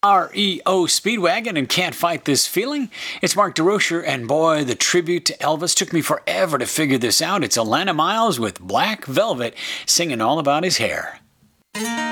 REO Speedwagon and Can't Fight This Feeling. It's Mark DeRocher, and boy, the tribute to Elvis took me forever to figure this out. It's Alannah Myles with Black Velvet singing all about his hair.